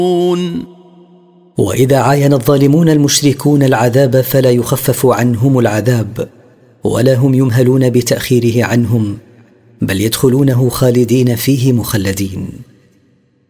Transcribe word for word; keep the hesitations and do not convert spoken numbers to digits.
وإذا عاين الظالمون المشركون العذاب فلا يخفف عنهم العذاب ولا هم يمهلون بتأخيره عنهم، بل يدخلونه خالدين فيه مخلدين.